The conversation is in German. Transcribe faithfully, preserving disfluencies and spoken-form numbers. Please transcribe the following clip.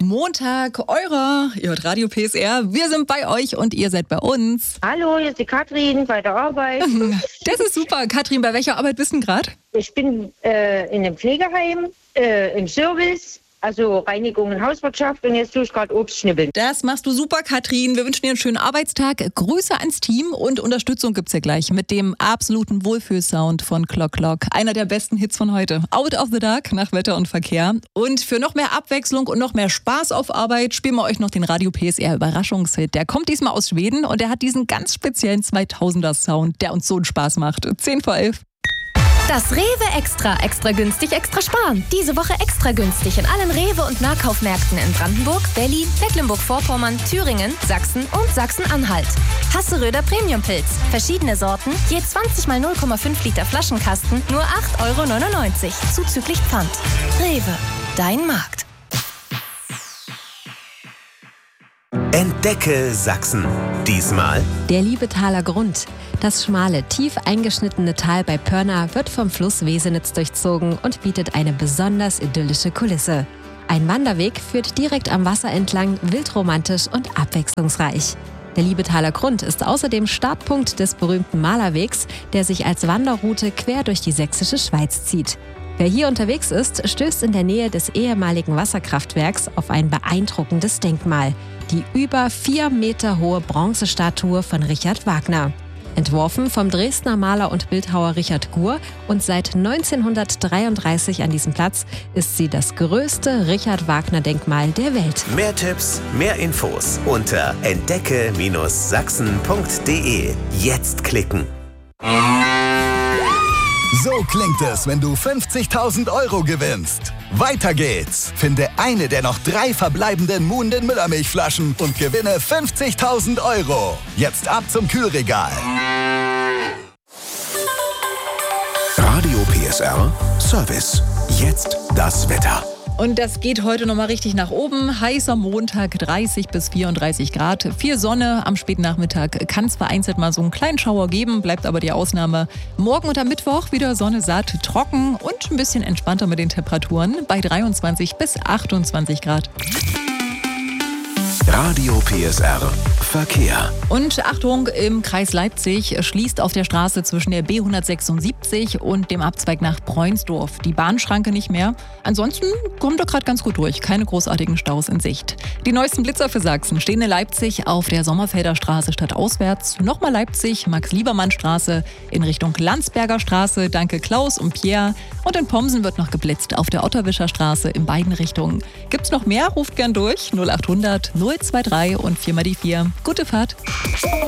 Montag, eurer, ihr hört Radio P S R. Wir sind bei euch und ihr seid bei uns. Hallo, hier ist die Katrin bei der Arbeit. Das ist super. Katrin, bei welcher Arbeit bist du gerade? Ich bin äh, in einem Pflegeheim, äh, im Service, also Reinigung und Hauswirtschaft, und jetzt tue ich gerade Obst schnippeln. Das machst du super, Katrin. Wir wünschen dir einen schönen Arbeitstag. Grüße ans Team und Unterstützung gibt's ja gleich mit dem absoluten Wohlfühlsound von Clock Clock. Einer der besten Hits von heute. Out of the Dark nach Wetter und Verkehr. Und für noch mehr Abwechslung und noch mehr Spaß auf Arbeit spielen wir euch noch den Radio P S R Überraschungshit. Der kommt diesmal aus Schweden und der hat diesen ganz speziellen zweitausender Sound, der uns so einen Spaß macht. zehn vor elf. Das Rewe Extra. Extra günstig, extra sparen. Diese Woche extra günstig in allen Rewe- und Nahkaufmärkten in Brandenburg, Berlin, Mecklenburg-Vorpommern, Thüringen, Sachsen und Sachsen-Anhalt. Hasseröder Premiumpilz. Verschiedene Sorten, je zwanzig mal null Komma fünf Liter Flaschenkasten, nur acht Euro neunundneunzig. Zuzüglich Pfand. Rewe. Dein Markt. Entdecke Sachsen. Diesmal der Liebetaler Grund. Das schmale, tief eingeschnittene Tal bei Pörna wird vom Fluss Wesenitz durchzogen und bietet eine besonders idyllische Kulisse. Ein Wanderweg führt direkt am Wasser entlang, wildromantisch und abwechslungsreich. Der Liebetaler Grund ist außerdem Startpunkt des berühmten Malerwegs, der sich als Wanderroute quer durch die sächsische Schweiz zieht. Wer hier unterwegs ist, stößt in der Nähe des ehemaligen Wasserkraftwerks auf ein beeindruckendes Denkmal, die über vier Meter hohe Bronzestatue von Richard Wagner. Entworfen vom Dresdner Maler und Bildhauer Richard Gur und seit neunzehnhundertdreiunddreißig an diesem Platz, ist sie das größte Richard-Wagner-Denkmal der Welt. Mehr Tipps, mehr Infos unter entdecke Sachsen punkt de. Jetzt klicken. So klingt es, wenn du fünfzigtausend Euro gewinnst. Weiter geht's. Finde eine der noch drei verbleibenden Muhnden Müllermilchflaschen und gewinne fünfzigtausend Euro. Jetzt ab zum Kühlregal. Radio P S R Service. Jetzt das Wetter. Und das geht heute nochmal richtig nach oben. Heißer Montag, dreißig bis vierunddreißig Grad. Viel Sonne. Am späten Nachmittag kann es vereinzelt mal so einen kleinen Schauer geben, bleibt aber die Ausnahme. Morgen und am Mittwoch wieder Sonne satt, trocken und ein bisschen entspannter mit den Temperaturen bei dreiundzwanzig bis achtundzwanzig Grad. Radio P S R Verkehr. Und Achtung, im Kreis Leipzig schließt auf der Straße zwischen der B hundertsechsundsiebzig und dem Abzweig nach Preunsdorf die Bahnschranke nicht mehr. Ansonsten kommt er gerade ganz gut durch. Keine großartigen Staus in Sicht. Die neuesten Blitzer für Sachsen stehen in Leipzig auf der Sommerfelder Straße stadtauswärts. Nochmal Leipzig, Max-Liebermann-Straße in Richtung Landsberger Straße. Danke Klaus und Pierre. Und in Pomsen wird noch geblitzt auf der Otterwischer Straße in beiden Richtungen. Gibt's noch mehr? Ruft gern durch. null achthundert null zwei drei und vier mal die vier. Gute Fahrt.